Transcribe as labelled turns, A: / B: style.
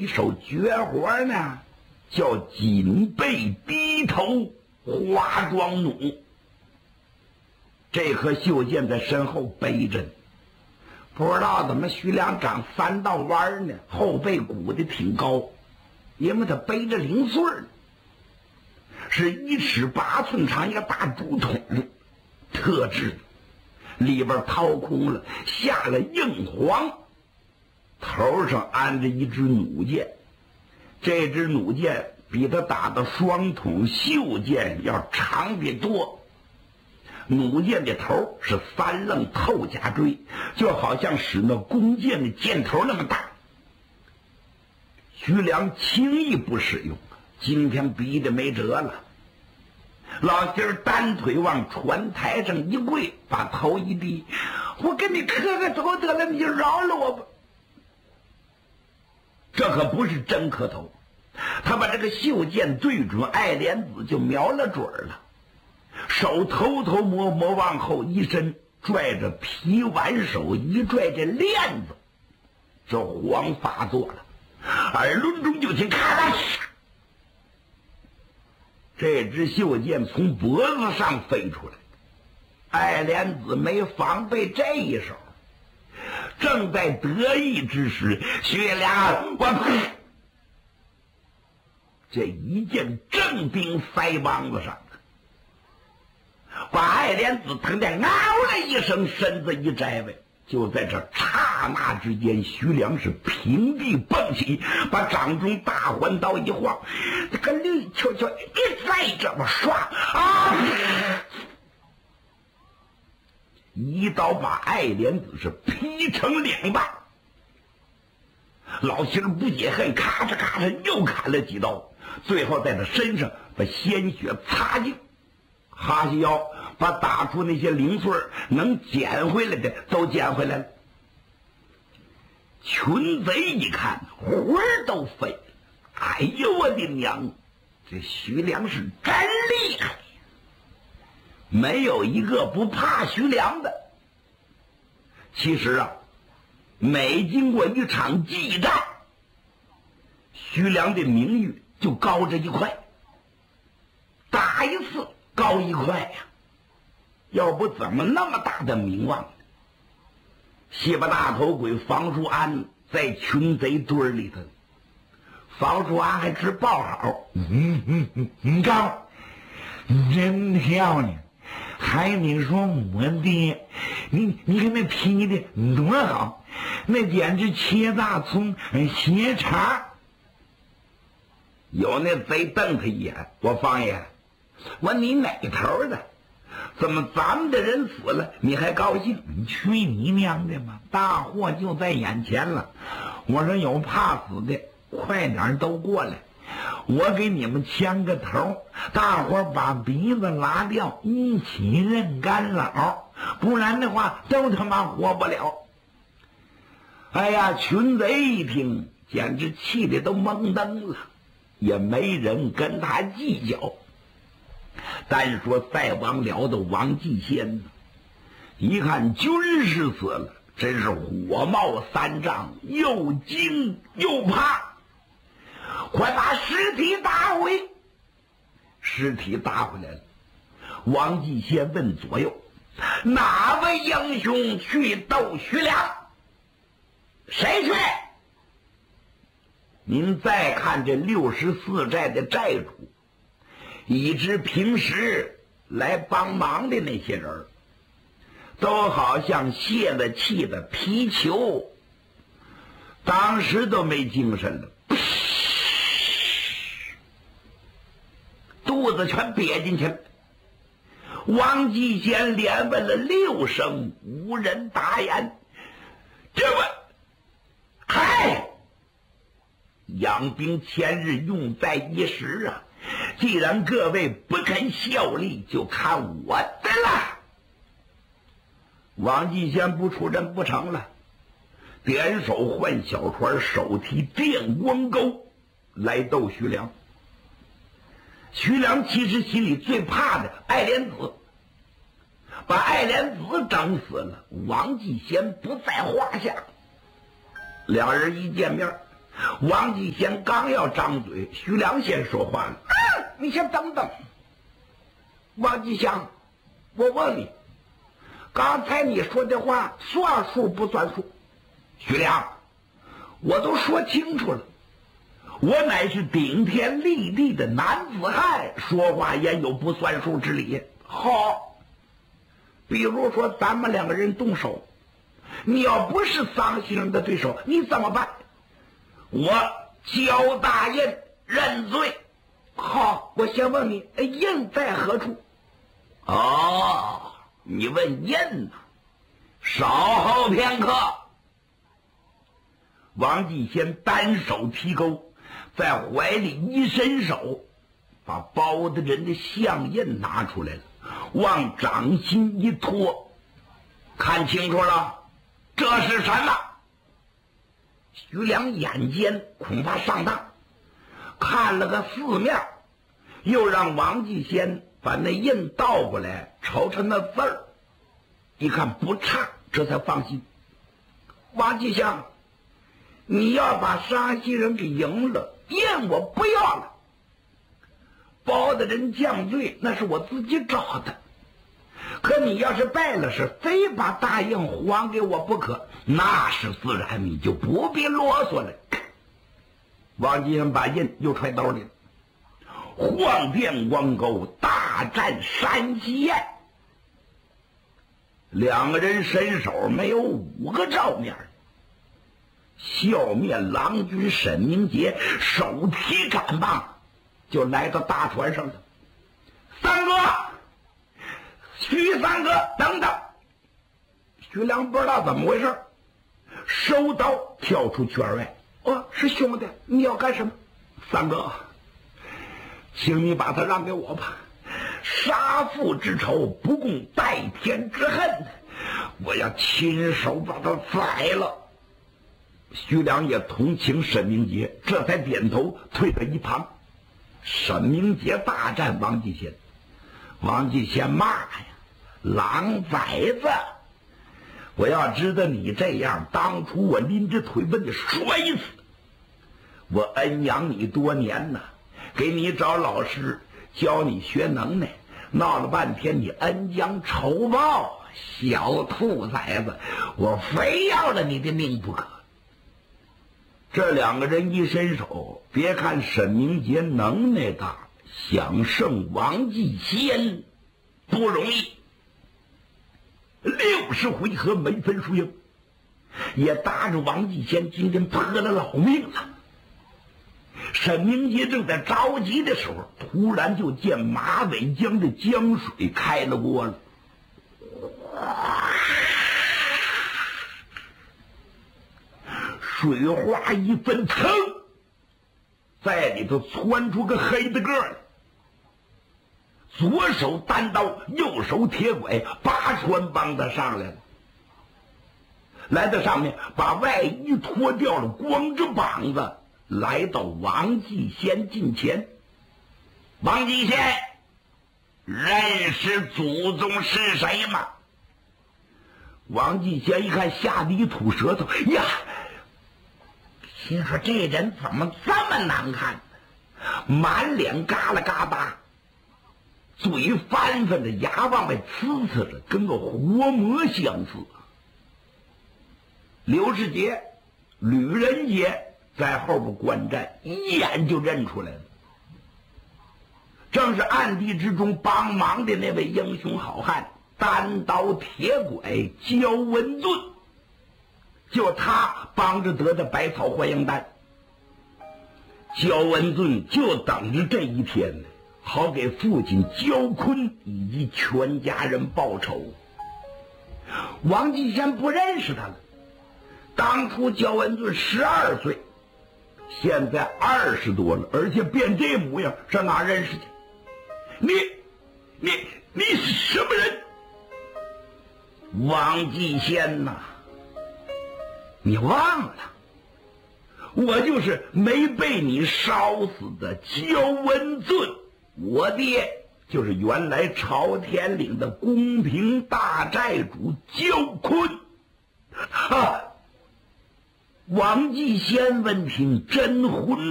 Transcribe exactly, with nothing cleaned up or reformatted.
A: 一首绝活呢，叫锦背低头花妆弩。这颗袖箭在身后背着，不知道怎么徐良长三道弯呢，后背鼓的挺高，因为他背着零碎儿，是一尺八寸长一个大竹筒，特制的，里边掏空了，下了硬黄，头上安着一支弩箭，这支弩箭比他打的双筒袖箭要长得多。弩箭的头是三棱透甲锥，就好像使那弓箭的箭头那么大。徐良轻易不使用，今天逼得没辙了。老心儿单腿往船台上一跪，把头一低，我跟你磕个头得了，你就饶了我吧。这可不是真磕头，他把这个袖箭对准爱莲子就瞄了准了，手偷偷摸摸往后一伸，拽着皮挽手一拽这链子，这黄发作了，耳轮中就听咔啦，这支袖箭从脖子上飞出来。爱莲子没防备这一手，正在得意之时，徐良我这一箭正钉腮帮子上，把爱莲子疼得嗷了一声，身子一摘呗。就在这刹那之间，徐良是平地蹦起，把掌中大环刀一晃，这个绿球球一再这么刷啊，一刀把爱莲子是劈成两半。老星不解恨，咔嚓咔嚓又砍了几刀，最后在他身上把鲜血擦净。哈西腰把打出那些零碎能捡回来的都捡回来了。群贼一看，魂儿都飞了。哎呦我的娘，这徐良是真厉害，没有一个不怕徐良的。其实啊，每经过一场激战，徐良的名誉就高着一块，打一次高一块呀、啊，要不怎么那么大的名望？西巴大头鬼房叔安在群贼堆里头，房叔安还直报好，
B: 嗯嗯嗯，你高，真漂亮，还你说我爹，你你看那劈的多好，那简直切大葱斜茬。
A: 有那贼瞪他一眼，我方爷，我你哪头的？怎么咱们的人死了你还高兴？
B: 你去你娘的吧，大祸就在眼前了。我说有怕死的快点都过来，我给你们牵个头，大伙把鼻子拉掉，一起认干老，不然的话都他妈活不了。
A: 哎呀，群贼一听简直气得都懵登了，也没人跟他计较。单说赛王僚的王继先呢，一看军师死了，真是火冒三丈，又惊又怕，快把尸体打回。尸体打回来了，王继先问左右，哪位英雄去斗徐良？谁去？您再看这六十四寨的寨主，以至平时来帮忙的那些人，都好像泄了气的皮球，当时都没精神了，肚子全瘪进去了。王继先连问了六声，无人答言。这不，嗨，养兵千日，用在一时啊！既然各位不肯效力，就看我的了。王继先不出阵不成了，点手换小船，手提电光钩来斗徐良。徐良其实心里最怕的爱莲子，把爱莲子整死了，王继先不在话下。两人一见面，
B: 王继贤刚要张嘴，徐良先说话了：“啊，你先等等。王继祥，我问你，刚才你说的话算数不算数？”徐良，我都说清楚了，我乃是顶天立地的男子汉，说话也有不算数之理。好，比如说咱们两个人动手，你要不是桑先生的对手，你怎么办？我焦大印认罪。好，我先问你，印在何处？哦，你问印呢？稍后片刻。王继先单手提钩，在怀里一伸手，把包大人的相印拿出来了，往掌心一托，看清楚了，这是什么？徐良眼尖，恐怕上当，看了个四面，又让王继先把那印倒过来，瞅瞅那字儿，一看不差，这才放心。王继祥，你要把山西人给赢了，印我不要了。包大人降罪，那是我自己找的。可你要是败了，是非把大印还给我不可，那是自然，你就不必啰嗦了。王继先把印又揣兜里了。晃电光沟大战山西宴，两个人身手没有五个照面。笑面郎君沈明杰手提杆棒就来到大船上了。三哥，徐三哥，等等！徐良不知道怎么回事，收刀跳出圈外。哦，是兄弟，你要干什么？三哥，请你把他让给我吧。杀父之仇，不共戴天之恨，我要亲手把他宰了。徐良也同情沈明杰，这才点头退到一旁。沈明杰大战王继先，王继先骂呀：“狼崽子！我要知道你这样，当初我拎着腿把你摔死。我恩养你多年呐，给你找老师教你学能耐，闹了半天你恩将仇报，小兔崽子，我非要了你的命不可。”这两个人一伸手，别看沈明杰能耐大，想胜王继先不容易。六十回合没分输赢，也搭着王继先今天泼了老命了。沈明杰正在着急的时候，突然就见马尾江的江水开了锅了。水花一分，噌，在里头窜出个黑的个来，左手单刀，右手铁拐，八穿帮他上来了。来到上面，把外衣脱掉了，光着膀子来到王继先近前。王继先，认识祖宗是谁吗？王继先一看，吓得一吐舌头呀，心说这人怎么这么难看，满脸嘎啦嘎巴，嘴翻翻着，牙往外呲呲着，跟个活魔相似。刘世杰、吕仁杰在后边观战，一眼就认出来了，正是暗地之中帮忙的那位英雄好汉，单刀铁拐焦文俊，就他帮着得的百草还阳丹。焦文俊就等着这一天呢，好给父亲焦坤以及全家人报仇。王继先不认识他了，当初焦文俊十二岁，现在二十多了，而且变这模样，上哪认识去？你你你是什么人？王继先呐，你忘了，我就是没被你烧死的焦文俊，我爹就是原来朝天岭的宫廷大寨主焦坤。啊，
A: 王继贤闻听，真昏